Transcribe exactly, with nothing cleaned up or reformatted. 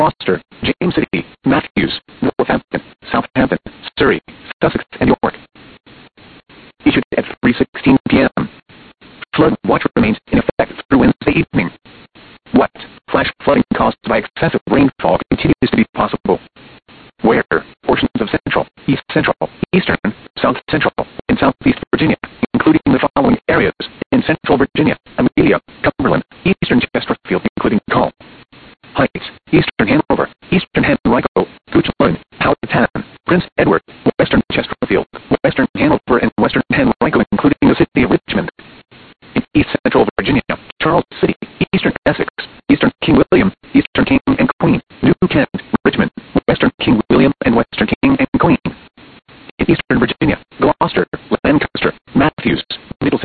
Gloucester, James City, Matthews, Northampton, Southampton, Surrey, Sussex, and York. Issued at three sixteen p m Flood watch remains in effect through Wednesday evening. Wet, flash flooding caused by excessive rainfall continues to be possible. Where portions of central, east central, eastern, south central, and southeast Virginia, including the following areas: in central Virginia, Amelia, Cumberland, eastern Chesterfield, including Cole Heights, eastern Hanover, eastern Henrico, Goochland, Powhatan, Prince Edward, western Chesterfield, western Hanover, and western Henrico, including the city of Richmond. In east central Virginia, Charles City, eastern Essex, eastern King William,